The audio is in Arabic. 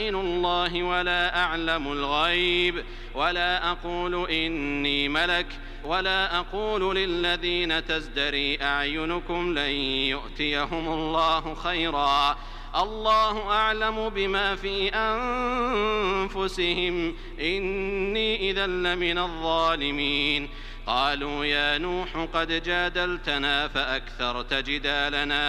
الله ولا أعلم الغيب ولا أقول إني ملك ولا أقول للذين تزدري أعينكم لن يؤتيهم الله خيرا الله أعلم بما في أنفسهم إني إذا لمن الظالمين قالوا يا نوح قد جادلتنا فأكثرت جدالنا